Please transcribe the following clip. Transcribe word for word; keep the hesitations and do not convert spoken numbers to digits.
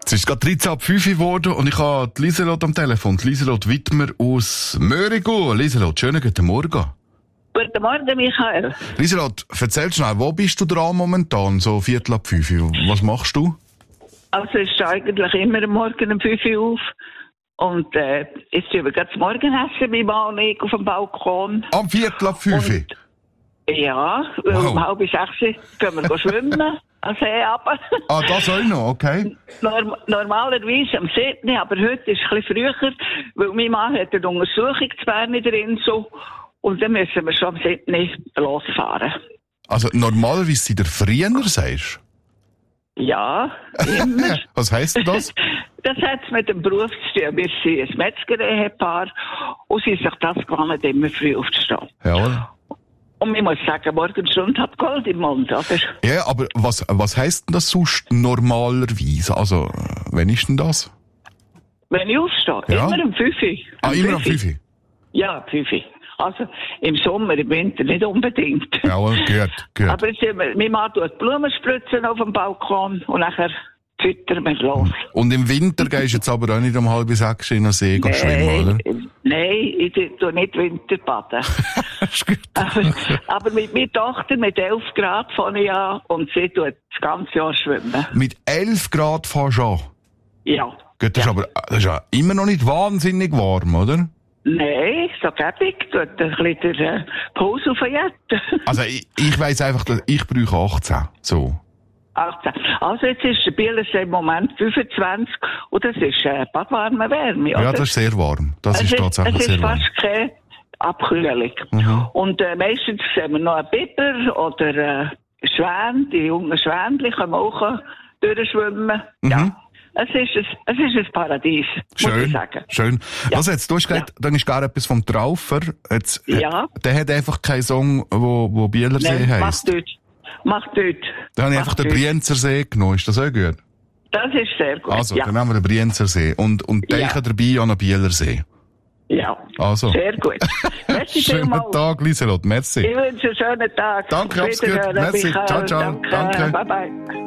Es ist gerade dreizehn ab fünf geworden und ich habe die Lieselot am Telefon. Die Lieselot Wittmer aus Mörigu. Lieselot, schönen guten Morgen. Guten Morgen, Michael. Lieselot, erzähl schnell, wo bist du dran momentan, so Viertel ab fünf? Was machst du? Also ich stehe eigentlich immer am Morgen um fünf Uhr auf. Und äh, jetzt tun wir gerade das Morgenessen bei Mann und ich auf dem Balkon. Am Viertel ab fünf? Und, ja, wow. Um halb sechs gehen wir schwimmen. Am See runter. Ah, das auch noch, okay. Norm- normalerweise am siebten, aber heute ist es ein bisschen früher, weil mein Mann hat eine Untersuchung zu Bern in der Insel. Und dann müssen wir schon am siebten losfahren. Also normalerweise seid ihr früher, sagst du? Ja, immer. Was heisst das? Das hat mit dem Beruf zu tun. Wir sind ein Metzger-Ehepaar und sie sich das gewohnt, immer früh aufzustehen. Ja. Und ich muss sagen, Morgenstunde hat Gold im Mund, oder? Ja, aber was, was heisst denn das sonst normalerweise? Also, wann ist denn das? Wenn ich aufstehe, Ja. immer um fünf Uhr. Ah, immer um fünf Uhr? Ja, fünf Uhr. Also im Sommer, im Winter nicht unbedingt. Ja, gut, gut. Aber jetzt sind wir, mein Mann tut Blumen spritzen auf dem Balkon und nachher füttern wir los. Und im Winter gehst du jetzt aber auch nicht um halb sechs in den See Nein, schwimmen, oder? Nein, ich tue nicht Winterbaden. ist gut. aber, aber mit meiner Tochter mit elf Grad fange ich an und sie tut das ganze Jahr schwimmen. Mit elf Grad fährst du an? Ja. Gut, das, Ja. ist aber, das ist ja immer noch nicht wahnsinnig warm, oder? Nein, so gäbig, tut ein bisschen der äh, Puls aufjetten. Also ich, ich weiss einfach, dass ich brauche achtzehn. So. achtzehn. Also jetzt ist der Bielersee im Moment fünfundzwanzig und das ist äh, badwarme Wärme. Ja, oder? das ist sehr warm. Das ist es tatsächlich es ist sehr warm. fast keine Abkühlung. Mhm. Und äh, meistens sehen wir noch einen Biber oder äh, Schwäne, die jungen Schwänchen können auch durchschwimmen. Mhm. Ja. Es ist, ein, es ist ein Paradies, muss ich Schön, sagen. schön. Ja. Was jetzt, du hast gesagt, dann ist gar etwas vom Traufer. Jetzt, äh, Ja. Der hat einfach keinen Song, wo, wo Bielersee Nein, mach heisst. dort. Mach dort. Dann habe ich Mach einfach den dort. Brienzer See genommen. Ist das auch gut? Das ist sehr gut. Also, ja. dann haben wir den Brienzer See. Und, und Ja. denken dabei an den Bielersee. ja. Also. Sehr gut. Merci Schönen vielmals. Tag, Lieselot. Merci. Ich wünsche einen schönen Tag. Danke, Auf hab's gut. Wiederhören, Merci. Michael. Ciao, ciao. Danke. Danke. Bye, bye.